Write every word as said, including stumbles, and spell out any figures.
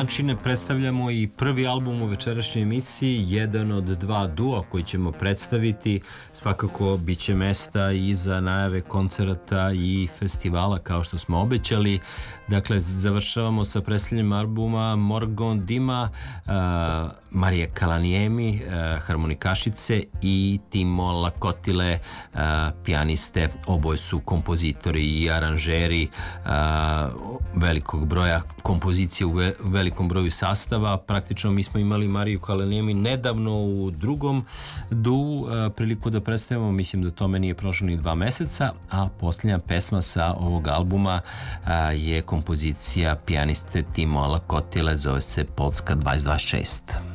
način predstavljamo i prvi album u večerašnjoj emisiji, jedan od dva dua koji ćemo predstaviti. Svakako bit će mesta i za najave koncerata i festivala kao što smo obećali. Dakle, završavamo sa predstavljanjem albuma Morgon Dima, uh, Marije Kalanijemi, uh, harmonikašice, i Timo Lakotile, uh, pijaniste. Oboje su kompozitori i aranžeri uh, velikog broja kompozicije u ve velikom broju sastava. Praktično mi smo imali Mariju Kalanijemi nedavno u drugom du uh, priliku da predstavimo, mislim da tome nije prošlo ni dva meseca, a posljednja pesma sa ovog albuma uh, je kompozicija pijaniste Timo Lakotile, zove se Polska dvadeset dvadeset šest.